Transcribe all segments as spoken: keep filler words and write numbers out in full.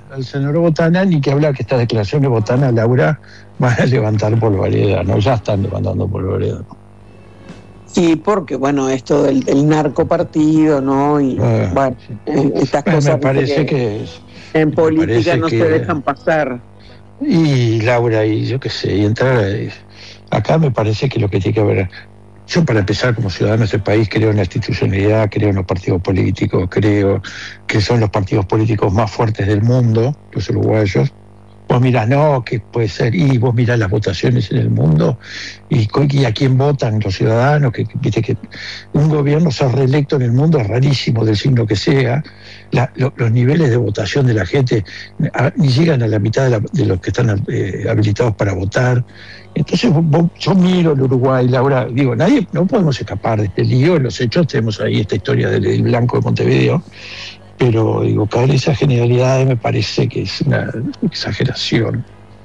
al senador Botana, ni que hablar que estas declaraciones de Botana, Laura, van a levantar polvareda, ¿no? Ya están levantando polvareda, ¿no? Sí, porque, bueno, esto del, del narcopartido, ¿no? Y, Ah, bueno, eh, estas pues cosas me parece que, que es, en política no que, se dejan pasar. Y Laura, y yo qué sé, y entrar eh, acá me parece que lo que tiene que haber. Yo, para empezar, como ciudadano de este país, creo en la institucionalidad, creo en los partidos políticos, creo que son los partidos políticos más fuertes del mundo, los uruguayos. Vos mirás, no, que puede ser, y vos mirás las votaciones en el mundo, y, y a quién votan los ciudadanos, que, que viste que un gobierno ser reelecto en el mundo es rarísimo, del signo que sea. La, lo, los niveles de votación de la gente a, ni llegan a la mitad de, la, de los que están eh, habilitados para votar. Entonces vos, yo miro el Uruguay, Laura, digo, nadie, no podemos escapar de este lío, en los hechos tenemos ahí esta historia del, del Blanco de Montevideo, pero digo, caer esas generalidades me parece que es una exageración.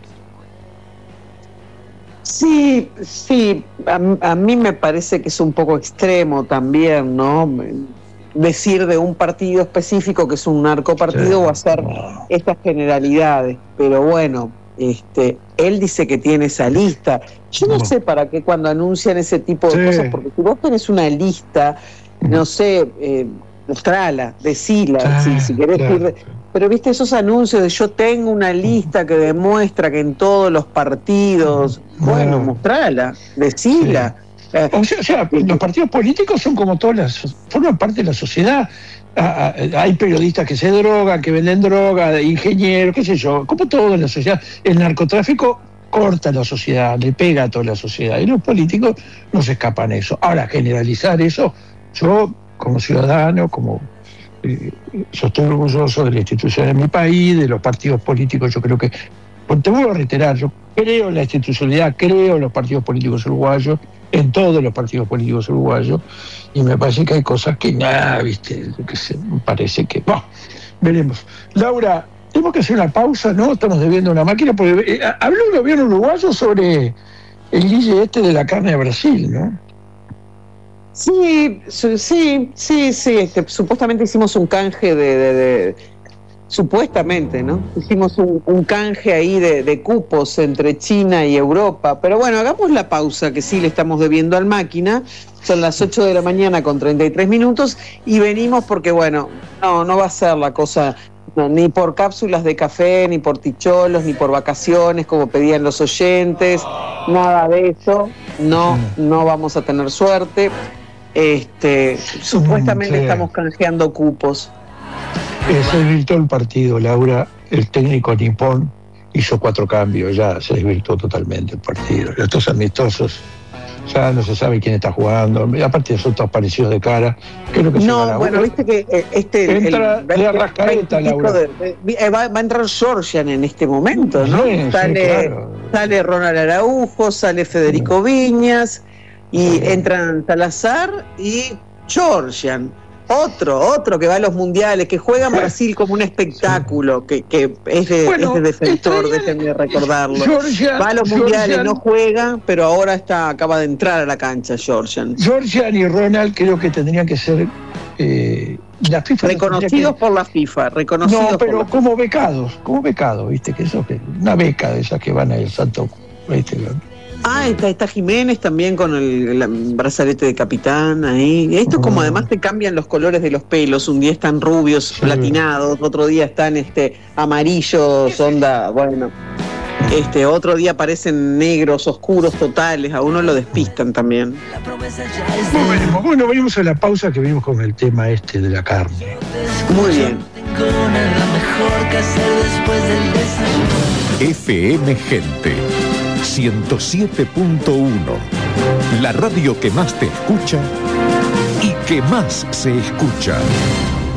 Sí, sí, a, a mí me parece que es un poco extremo también, ¿no? Decir de un partido específico que es un narcopartido, sí, o hacer no. estas generalidades, pero bueno, este, él dice que tiene esa lista. Yo no, no sé para qué cuando anuncian ese tipo de sí. cosas, porque si vos tenés una lista, no sé, eh, mostrala, decila, ah, si, si querés claro. ir, pero viste esos anuncios de yo tengo una lista que demuestra que en todos los partidos, bueno, bueno mostrala, decila. Sí. O sea, o sea, los partidos políticos son como todas las, forman parte de la sociedad. Ah, hay periodistas que se drogan, que venden droga, ingenieros, qué sé yo, como todo en la sociedad. El narcotráfico corta la sociedad, le pega a toda la sociedad, y los políticos no se escapan a eso. Ahora, generalizar eso, yo como ciudadano, como eh, yo estoy orgulloso de la institución de mi país, de los partidos políticos, yo creo que, te vuelvo a reiterar, yo creo en la institucionalidad, creo en los partidos políticos uruguayos, en todos los partidos políticos uruguayos, y me parece que hay cosas que nada, viste, que se, me parece que, bueno, veremos. Laura, tenemos que hacer una pausa, ¿no? Estamos debiendo una máquina, porque eh, habló el gobierno uruguayo sobre el guille este de la carne de Brasil, ¿no? Sí, sí, sí, sí, este, supuestamente hicimos un canje de, de, de supuestamente, ¿no? Hicimos un, un canje ahí de, de cupos entre China y Europa, pero bueno, hagamos la pausa que sí le estamos debiendo al máquina, son las ocho de la mañana con treinta y tres minutos y venimos porque bueno, no, no va a ser la cosa, no, ni por cápsulas de café, ni por ticholos, ni por vacaciones como pedían los oyentes, nada de eso, no, no vamos a tener suerte. Este, supuestamente sí. estamos canjeando cupos. Eh, se desvirtuó el partido, Laura. El técnico nipón hizo cuatro cambios, ya se desvirtuó totalmente el partido. Estos amistosos, ya no se sabe quién está jugando. Aparte son todos parecidos de cara. Creo que no, bueno, viste que este entra el, de Arrascaeta, Laura. De, de, va, va a entrar Georgian en este momento, ¿no? Sí, sale, sí, claro. sale Ronald Araujo, sale Federico Viñas. Y entran Salazar y Georgian, otro, otro que va a los mundiales, que juega en Brasil como un espectáculo, que, que es, de, bueno, es de defensor, déjenme recordarlo. Georgian, va a los mundiales, Georgian, no juega, pero ahora está acaba de entrar a la cancha Georgian. Georgian y Ronald creo que tendrían que ser eh, la FIFA reconocidos que... por la FIFA, reconocidos no, pero por la como FIFA. becados, como becados, viste, que eso que una beca de esas que van al Santo, viste. Ah, está, está Jiménez también con el, el brazalete de capitán ahí. Esto como además te cambian los colores de los pelos. Un día están rubios, sí. platinados, otro día están este amarillos, onda, bueno. Este, otro día aparecen negros, oscuros, totales. A uno lo despistan también. Bueno, bueno, venimos a la pausa que venimos con el tema este de la carne. Muy bien. F M Gente ciento siete punto uno, la radio que más te escucha y que más se escucha.